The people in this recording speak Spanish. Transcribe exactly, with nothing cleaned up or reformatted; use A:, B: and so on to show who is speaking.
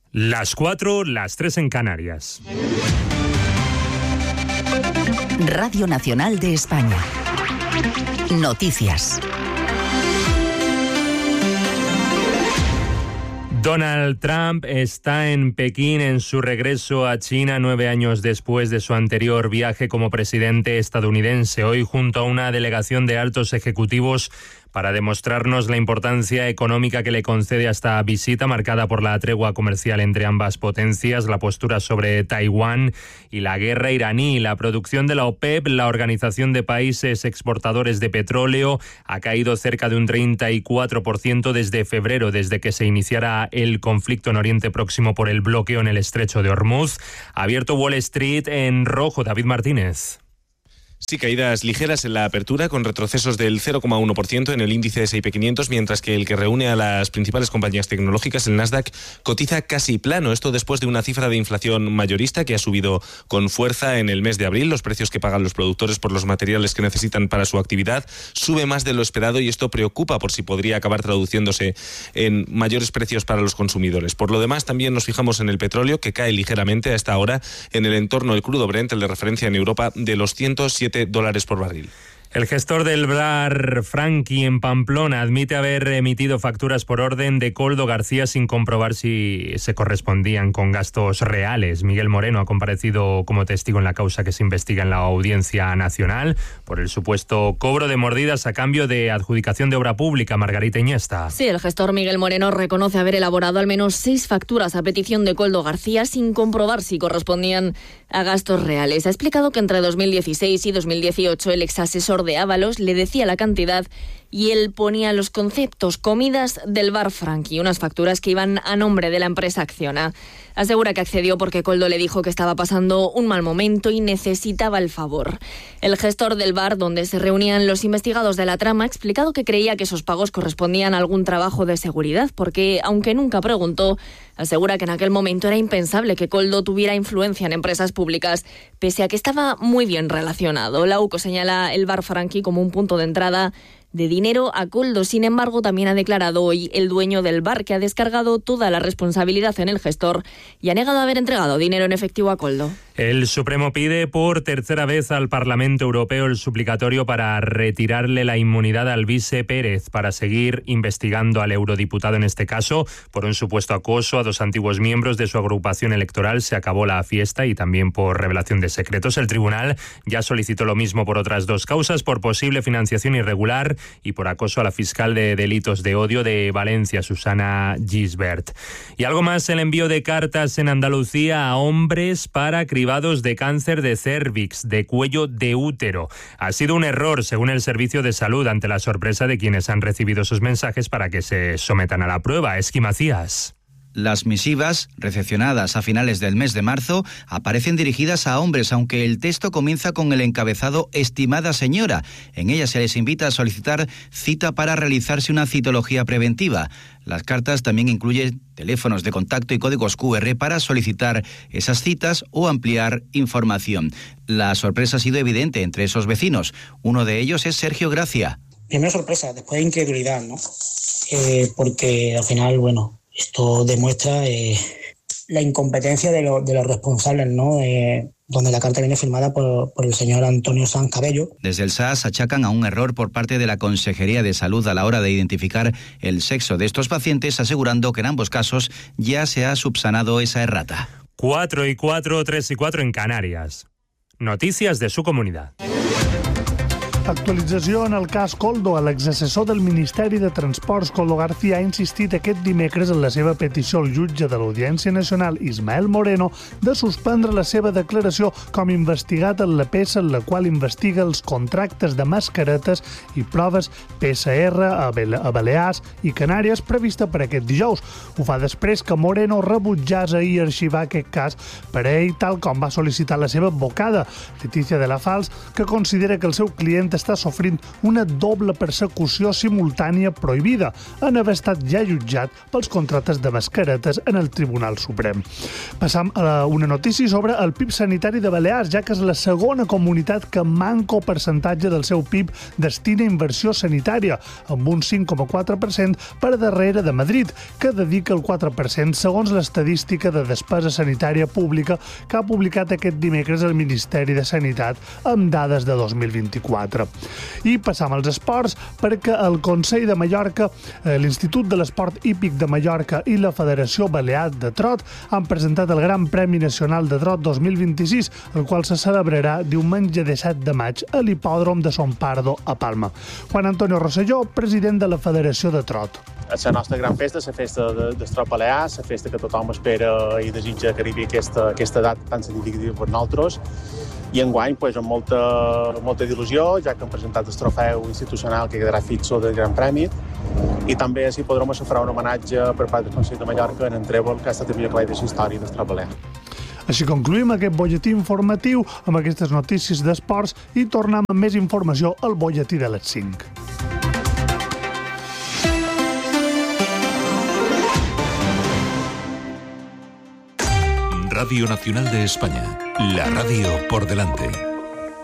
A: Las cuatro, las tres en Canarias.
B: Radio Nacional de España. Noticias.
A: Donald Trump está en Pekín en su regreso a China nueve años después de su anterior viaje como presidente estadounidense. Hoy, junto a una delegación de altos ejecutivos, para demostrarnos la importancia económica que le concede a esta visita, marcada por la tregua comercial entre ambas potencias, la postura sobre Taiwán y la guerra iraní. La producción de la OPEP, la Organización de Países Exportadores de Petróleo, ha caído cerca de un treinta y cuatro por ciento desde febrero, desde que se iniciara el conflicto en Oriente Próximo por el bloqueo en el Estrecho de Hormuz. Ha abierto Wall Street en rojo. David Martínez.
C: Sí, caídas ligeras en la apertura, con retrocesos del cero coma uno por ciento en el índice ese y pe quinientos, mientras que el que reúne a las principales compañías tecnológicas, el Nasdaq, cotiza casi plano. Esto después de una cifra de inflación mayorista que ha subido con fuerza en el mes de abril. Los precios que pagan los productores por los materiales que necesitan para su actividad sube más de lo esperado, y esto preocupa por si podría acabar traduciéndose en mayores precios para los consumidores. Por lo demás, también nos fijamos en el petróleo, que cae ligeramente a esta hora en el entorno del crudo Brent, el de referencia en Europa, de los ciento siete dólares por barril.
A: El gestor del bar Franqui en Pamplona admite haber emitido facturas por orden de Koldo García sin comprobar si se correspondían con gastos reales. Miguel Moreno ha comparecido como testigo en la causa que se investiga en la Audiencia Nacional por el supuesto cobro de mordidas a cambio de adjudicación de obra pública. Margarita Iniesta.
D: Sí, el gestor Miguel Moreno reconoce haber elaborado al menos seis facturas a petición de Koldo García sin comprobar si correspondían a gastos reales. Ha explicado que entre dos mil dieciséis y dos mil dieciocho el exasesor de Ábalos le decía la cantidad y él ponía los conceptos: comidas del bar Franqui, unas facturas que iban a nombre de la empresa Acciona. Asegura que accedió porque Koldo le dijo que estaba pasando un mal momento y necesitaba el favor. El gestor del bar donde se reunían los investigados de la trama ha explicado que creía que esos pagos correspondían a algún trabajo de seguridad, porque, aunque nunca preguntó, asegura que en aquel momento era impensable que Koldo tuviera influencia en empresas públicas, pese a que estaba muy bien relacionado. La U C O señala el bar Franqui como un punto de entrada de dinero a Koldo. Sin embargo, también ha declarado hoy el dueño del bar que ha descargado toda la responsabilidad en el gestor y ha negado haber entregado dinero en efectivo a Koldo.
A: El Supremo pide por tercera vez al Parlamento Europeo el suplicatorio para retirarle la inmunidad a Alvise Pérez para seguir investigando al eurodiputado en este caso por un supuesto acoso a dos antiguos miembros de su agrupación electoral. Se acabó la fiesta y también por revelación de secretos. El tribunal ya solicitó lo mismo por otras dos causas: por posible financiación irregular y por acoso a la fiscal de delitos de odio de Valencia, Susana Gisbert. Y algo más: el envío de cartas en Andalucía a hombres para cribados de cáncer de cérvix, de cuello de útero. Ha sido un error, según el Servicio de Salud, ante la sorpresa de quienes han recibido esos mensajes para que se sometan a la prueba. Esqui Macías.
E: Las misivas, recepcionadas a finales del mes de marzo, aparecen dirigidas a hombres, aunque el texto comienza con el encabezado «Estimada señora». En ella se les invita a solicitar cita para realizarse una citología preventiva. Las cartas también incluyen teléfonos de contacto y códigos cu erre para solicitar esas citas o ampliar información. La sorpresa ha sido evidente entre esos vecinos. Uno de ellos es Sergio Gracia.
F: Primero sorpresa, después incredulidad, ¿no? Eh, porque al final, bueno, esto demuestra eh, la incompetencia de, lo, de los responsables, ¿no? Eh, donde la carta viene firmada por, por el señor Antonio Sanz Cabello.
E: Desde el S A S achacan a un error por parte de la Consejería de Salud a la hora de identificar el sexo de estos pacientes, asegurando que en ambos casos ya se ha subsanado esa errata.
A: Cuatro y cuatro, tres y cuatro en Canarias. Noticias de su comunidad.
G: Actualització en el cas Koldo. L'exassessor del Ministeri de Transports, Koldo García, ha insistit aquest dimecres en la seva petició al jutge de l'Audiència Nacional, Ismael Moreno, de suspendre la seva declaració com investigat en la peça en la qual investiga els contractes de mascaretes i proves pe esse erre a Balears i Canàries prevista per aquest dijous. Ho fa després que Moreno rebutjàs ahir arxivar aquest cas per a ell, tal com va sol·licitar la seva advocada, Leticia de la Fals, que considera que el seu client està sofrint una doble persecució simultània prohibida en haver estat ja jutjat pels contractes de mascaretes en el Tribunal Suprem. Passam a una notícia sobre el P I B sanitari de Balears, ja que és la segona comunitat que manco percentatge del seu P I B destina a inversió sanitària, amb un cinc coma quatre per cent per darrere de Madrid, que dedica el quatre per cent segons l'estadística de despesa sanitària pública que ha publicat aquest dimecres el Ministeri de Sanitat amb dades de dos mil vint-i-quatre. I passam als esports, perquè el Consell de Mallorca, l'Institut de l'Esport Hípic de Mallorca i la Federació Balear de Trot han presentat el Gran Premi Nacional de Trot dos mil vint-i-sis, el qual se celebrarà diumenge disset de maig a l'hipòdrom de Son Pardo, a Palma. Juan Antonio Rosselló, president de la Federació de Trot.
H: És la nostra gran festa, la festa de, del Trot Balear, la festa que tothom espera i desitja que arribi aquesta, aquesta data tan significativa per nosaltres. I enguany, pues, amb molta, molta il·lusió, ja que hem presentat el trofeu institucional que quedarà fixo del Gran Premi, i també així podrem fer un homenatge per part del Consell de Mallorca en en Trèvol, que ha estat el millor cavall de la història del Trot Balear.
G: Així concluïm aquest butlletí informatiu amb aquestes notícies d'esports i tornem amb més informació al butlletí de les cinc.
I: Radio Nacional de España, la radio por delante.